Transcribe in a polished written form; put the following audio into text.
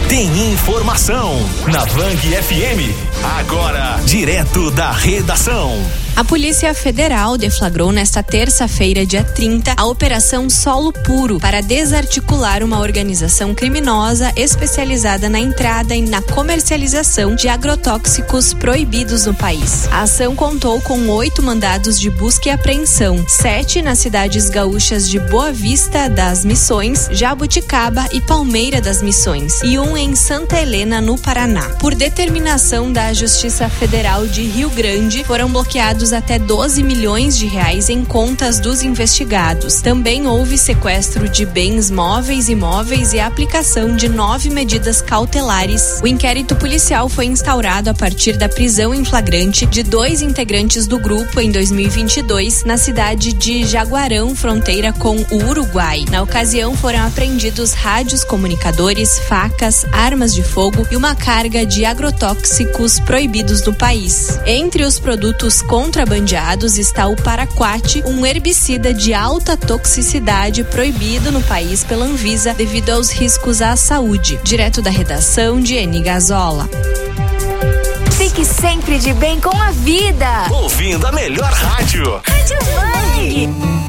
tem informação na Band FM. Agora, direto da redação. A Polícia Federal deflagrou nesta terça-feira, dia 30, a Operação Solo Puro para desarticular uma organização criminosa especializada na entrada e na comercialização de agrotóxicos proibidos no país. A ação contou com 8 mandados de busca e apreensão, 7 nas cidades gaúchas de Boa Vista das Missões, Jabuticaba e Palmeira das Missões, e 1 em Santa Helena, no Paraná. Por determinação da Justiça Federal de Rio Grande, foram bloqueados até 12 milhões de reais em contas dos investigados. Também houve sequestro de bens móveis e imóveis e aplicação de 9 medidas cautelares. O inquérito policial foi instaurado a partir da prisão em flagrante de 2 integrantes do grupo em 2022, na cidade de Jaguarão, fronteira com o Uruguai. Na ocasião, foram apreendidos rádios comunicadores, facas, armas de fogo e uma carga de agrotóxicos proibidos no país. Entre os produtos contrabandeados está o paraquat, um herbicida de alta toxicidade proibido no país pela Anvisa devido aos riscos à saúde. Direto da redação, Diene Gazola. Fique sempre de bem com a vida. Ouvindo a melhor rádio. Rádio Band.